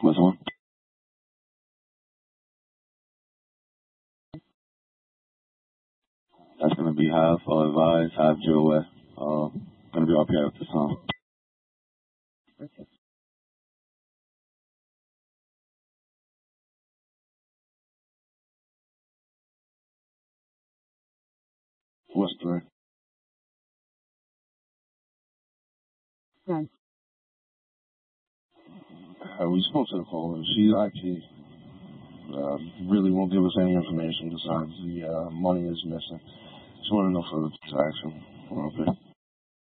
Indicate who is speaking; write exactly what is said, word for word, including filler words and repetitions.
Speaker 1: What's one? That's gonna be half uh, advice, half Joe. Uh, gonna be all paired with the song. What's three?
Speaker 2: Right.
Speaker 1: Uh, we spoke to the caller. She actually uh, really won't give us any information besides the uh, money is missing. Just want to know for the transaction. Okay.